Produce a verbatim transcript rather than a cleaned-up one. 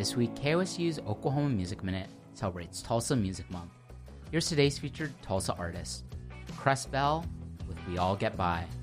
This week, K O S U's Oklahoma Music Minute celebrates Tulsa Music Month. Here's today's featured Tulsa artist, Cress Bell with We All Get By.